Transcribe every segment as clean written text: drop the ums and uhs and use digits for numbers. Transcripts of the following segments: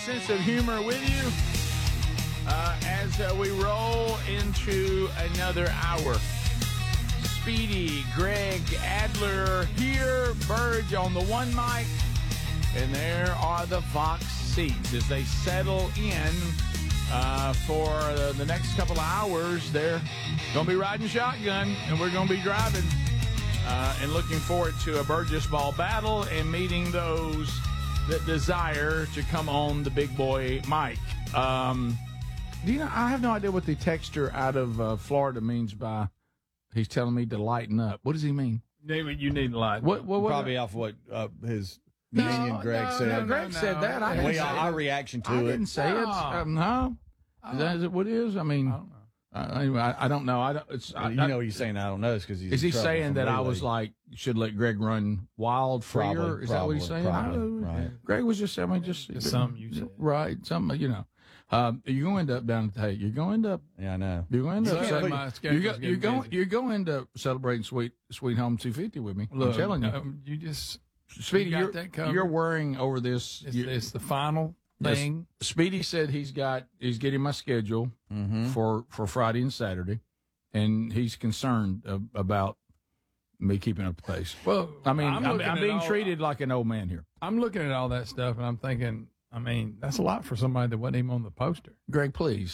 Sense of humor with you as we roll into another hour. Speedy, Greg, Adler here, Burge on the one mic, and there are the Vox seats as they settle in for the next couple of hours. They're going to be riding shotgun, and we're going to be driving and looking forward to a Burgess Ball battle and meeting those that desire to come on the big boy mic. Do you know? I have no idea what the texture out of Florida means by he's telling me to lighten up. What does he mean? David, you need to lighten up. What probably off what his minion Greg said. Greg said that. I didn't say our reaction to it. I didn't say it. No. Is that what it is? I mean, I don't know. Anyway, I don't know. I don't. It's. You know, he's saying I don't know. It's because he's. Is he saying that I was like should let Greg run wild, freer? Probably, is that what he's saying? Right. Greg was just saying, just something you said. Right. Something, you know. You're going to end up down at the Hey. You're going to end up. Yeah, I know. You're going to end up. You're going to end up celebrating Sweet Home 250 with me. Look, I'm telling you. You just Speedy, you're worrying over this. It's the final thing. Speedy said he's getting my schedule for Friday and Saturday, and he's concerned about me keeping up the pace. Well, I mean, I'm being treated like an old man here. I'm looking at all that stuff, and I'm thinking, I mean, that's a lot for somebody that wasn't even on the poster. Greg, please,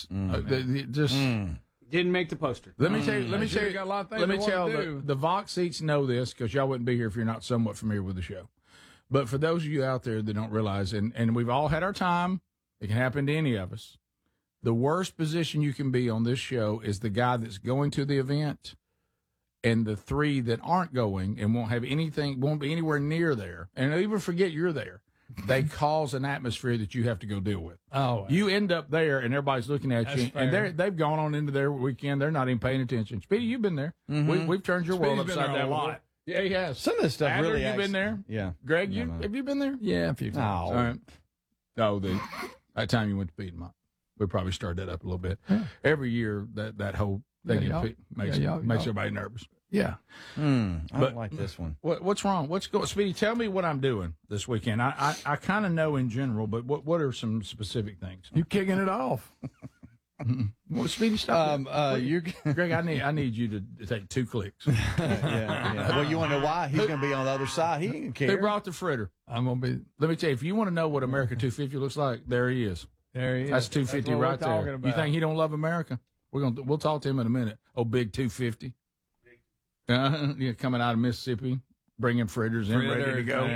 Didn't make the poster. Let me tell you. Got a lot of things Let me they tell want to do. the Vox seats know this because y'all wouldn't be here if you're not somewhat familiar with the show. But for those of you out there that don't realize, and we've all had our time, it can happen to any of us. The worst position you can be on this show is the guy that's going to the event, and the three that aren't going and won't be anywhere near there, and even forget you're there. They cause an atmosphere that you have to go deal with. Oh, you end up there, and everybody's looking at you, and they've gone on into their weekend. They're not even paying attention. Speedy, you've been there. We've turned your world upside down a lot. Yeah, he has. Some of this stuff Adler, really. You've been there. Yeah. Greg, have you been there? Yeah, a few times. All right. Oh, that time you went to Piedmont. We probably started that up a little bit. Every year that whole thing makes everybody nervous. Yeah. I don't like this one. What's wrong? What's going? Speedy, tell me what I'm doing this weekend. I kind of know in general, but what are some specific things? You kicking it off. Well, Speedy, stop. Greg, I need you to take 2 clicks. yeah. Well, you want to know why? He's going to be on the other side. He didn't care. Who brought the fritter? I'm going to be. Let me tell you, if you want to know what America 250 looks like, there he is. There he is. That's 250 That's right there. about. You think he don't love America? We'll talk to him in a minute. Oh, big 250. Coming out of Mississippi, bringing fritters in, ready to go.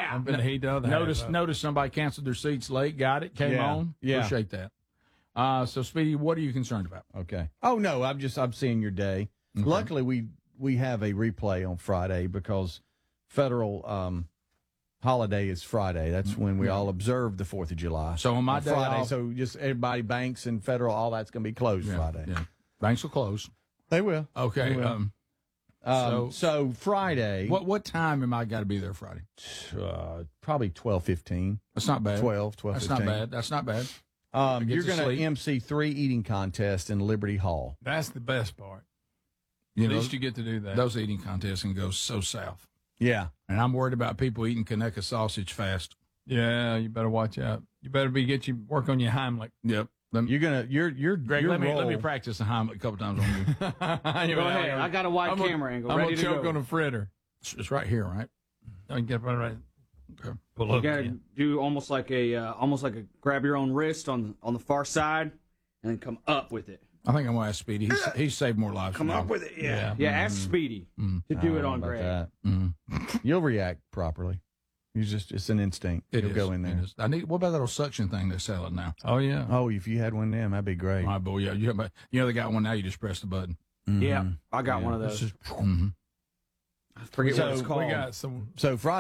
Yeah. Notice somebody canceled their seats late. Got it. Came on. Yeah. Appreciate that. So Speedy, what are you concerned about? Okay. Oh no, I'm seeing your day. Okay. Luckily, we have a replay on Friday because federal holiday is Friday. That's when we all observe the 4th of July. So on my day Friday, off, so just everybody, banks and federal, all that's going to be closed Friday. Yeah. Banks will close. They will. Okay. They will. So Friday. What time am I got to be there Friday? Probably 12:15. That's not bad. 12. That's not bad. That's not bad. You're going to MC 3 eating contests in Liberty Hall. That's the best part. At least you get to do that. Those eating contests can go so south. Yeah. And I'm worried about people eating Conecuh sausage fast. Yeah, you better watch out. You better work on your Heimlich. Yep. You're Greg, let me practice the Heimlich a couple times on you. Go ahead. I got a wide camera angle. I'm ready gonna to choke go. on a fritter. It's right here, right? I can get right. Okay. Pull up. You gotta do almost like a grab your own wrist on the far side, and then come up with it. I think I'm gonna ask Speedy. He's saved more lives. Come up with it. Yeah. Ask Speedy to do it on Greg. You'll react properly. It's an instinct. You'll go in there. What about that little suction thing they're selling now? Oh yeah. Oh, if you had one of them, that'd be great. All right, boy. Yeah, they got one now. You just press the button. Yeah, I got one of those. I forget what it's called. We got some. So Friday.